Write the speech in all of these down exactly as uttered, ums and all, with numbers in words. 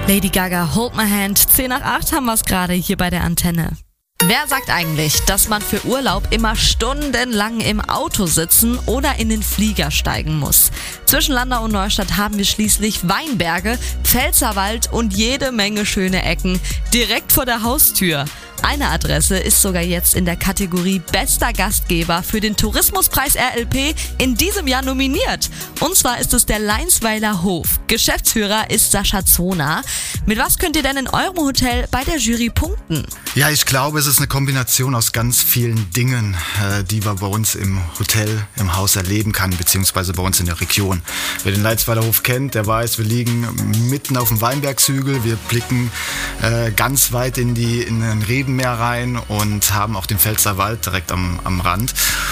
Lady Gaga, Hold My Hand. zehn nach acht haben wir es gerade hier bei der Antenne. Wer sagt eigentlich, dass man für Urlaub immer stundenlang im Auto sitzen oder in den Flieger steigen muss? Zwischen Landau und Neustadt haben wir schließlich Weinberge, Pfälzerwald und jede Menge schöne Ecken direkt vor der Haustür. Eine Adresse ist sogar jetzt in der Kategorie Bester Gastgeber für den Tourismuspreis R L P in diesem Jahr nominiert. Und zwar ist es der Leinsweiler Hof. Geschäftsführer ist Sascha Zoner. Mit was könnt ihr denn in eurem Hotel bei der Jury punkten? Ja, ich glaube, es ist eine Kombination aus ganz vielen Dingen, die man bei uns im Hotel, im Haus erleben kann, beziehungsweise bei uns in der Region. Wer den Leinsweiler Hof kennt, der weiß, wir liegen mitten auf dem Weinbergshügel. Wir blicken äh, ganz weit in, die, in den Rebenmeer rein und haben auch den Pfälzerwald direkt am, am Rand.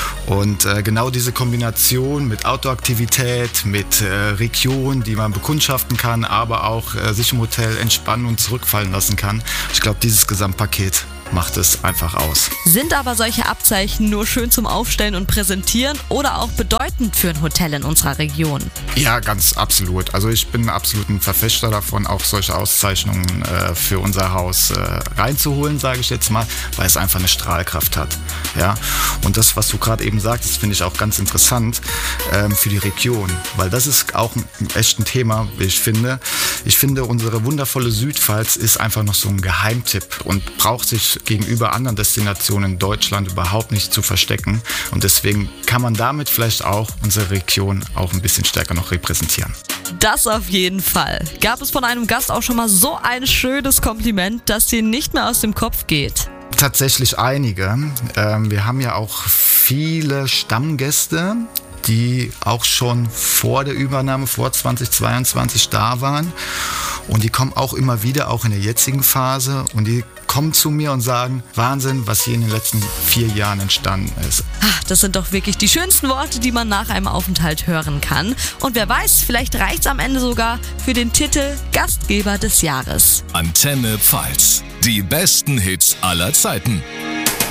Und äh, genau diese Kombination mit Outdoor-Aktivität, mit äh, Region, die man bekundschaften kann, aber auch äh, sich im Hotel entspannen und zurückfallen lassen kann. Ich glaube, dieses Gesamtpaket macht es einfach aus. Sind aber solche Abzeichen nur schön zum Aufstellen und Präsentieren oder auch bedeutend für ein Hotel in unserer Region? Ja, ganz absolut. Also ich bin absolut ein Verfechter davon, auch solche Auszeichnungen äh, für unser Haus äh, reinzuholen, sage ich jetzt mal, weil es einfach eine Strahlkraft hat. Ja? Und das, was du gerade eben sagtest, finde ich auch ganz interessant ähm, für die Region, weil das ist auch ein, echt ein Thema, wie ich finde. Ich finde, unsere wundervolle Südpfalz ist einfach noch so ein Geheimtipp und braucht sich gegenüber anderen Destinationen in Deutschland überhaupt nicht zu verstecken. Und deswegen kann man damit vielleicht auch unsere Region auch ein bisschen stärker noch repräsentieren. Das auf jeden Fall. Gab es von einem Gast auch schon mal so ein schönes Kompliment, das dir nicht mehr aus dem Kopf geht? Tatsächlich einige. Ähm, wir haben ja auch viele Stammgäste, die auch schon vor der Übernahme, vor zweitausendzweiundzwanzig da waren. Und die kommen auch immer wieder, auch in der jetzigen Phase. Und die kommen zu mir und sagen, Wahnsinn, was hier in den letzten vier Jahren entstanden ist. Ach, das sind doch wirklich die schönsten Worte, die man nach einem Aufenthalt hören kann. Und wer weiß, vielleicht reicht es am Ende sogar für den Titel Gastgeber des Jahres. Antenne Pfalz. Die besten Hits aller Zeiten.